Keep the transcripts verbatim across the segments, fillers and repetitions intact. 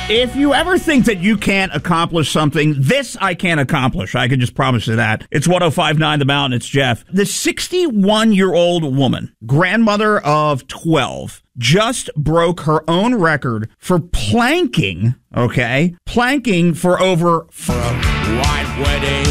If you ever think that you can't accomplish something, this I can't accomplish. I can just promise you that. It's one oh five point nine The Mountain. It's Jeff. The sixty-one-year-old woman, grandmother of twelve, just broke her own record for planking, okay? Planking for over... For a white wedding.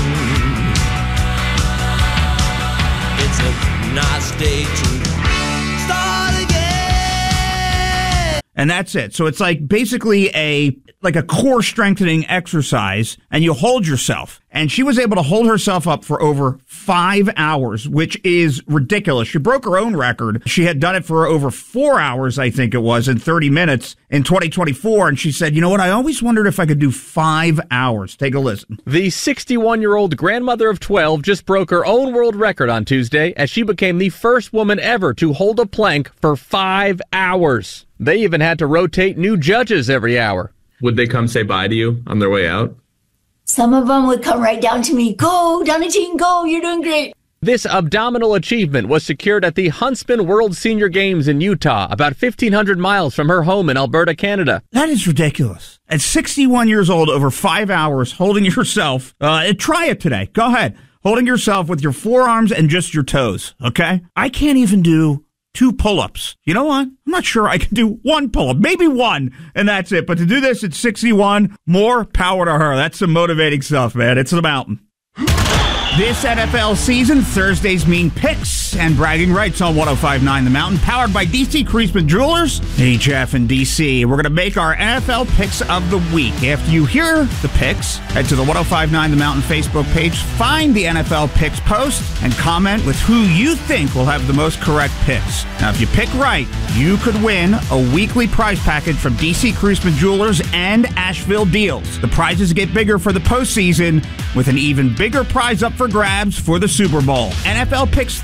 It's a nice day to start again. And that's it. So it's like basically a like a core strengthening exercise, and you hold yourself. And she was able to hold herself up for over five hours, which is ridiculous. She broke her own record. She had done it for over four hours, I think it was, in thirty minutes in twenty twenty-four. And she said, you know what? I always wondered if I could do five hours. Take a listen. The sixty-one-year-old grandmother of twelve just broke her own world record on Tuesday as she became the first woman ever to hold a plank for five hours. They even had to rotate new judges every hour. Would they come say bye to you on their way out? Some of them would come right down to me. Go, Donatine, go. You're doing great. This abdominal achievement was secured at the Huntsman World Senior Games in Utah, about fifteen hundred miles from her home in Alberta, Canada. That is ridiculous. At sixty-one years old, over five hours, holding yourself. Uh, try it today. Go ahead. Holding yourself with your forearms and just your toes, okay? I can't even do two pull-ups. You know what? I'm not sure I can do one pull-up. Maybe one, and that's it. But to do this at sixty-one, more power to her. That's some motivating stuff, man. It's The Mountain. This N F L season, Thursdays mean picks and bragging rights on one oh five point nine The Mountain, powered by D C Creasman Jewelers, H F and D C. We're going to make our N F L picks of the week. After you hear the picks, head to the one oh five point nine The Mountain Facebook page, find the N F L picks post, and comment with who you think will have the most correct picks. Now, if you pick right, you could win a weekly prize package from D C Creasman Jewelers and Asheville Deals. The prizes get bigger for the postseason, with an even bigger prize up for grabs for the Super Bowl. N F L picks